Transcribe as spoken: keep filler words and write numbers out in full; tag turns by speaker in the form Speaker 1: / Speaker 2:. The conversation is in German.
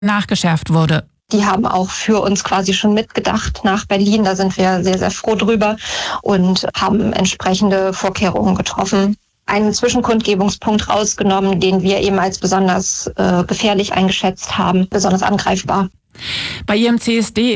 Speaker 1: nachgeschärft wurde.
Speaker 2: Die haben auch für uns quasi schon mitgedacht nach Berlin. Da sind wir sehr, sehr froh drüber und haben entsprechende Vorkehrungen getroffen. Einen Zwischenkundgebungspunkt rausgenommen, den wir eben als besonders äh, gefährlich eingeschätzt haben, besonders angreifbar.
Speaker 1: Bei Ihrem C S D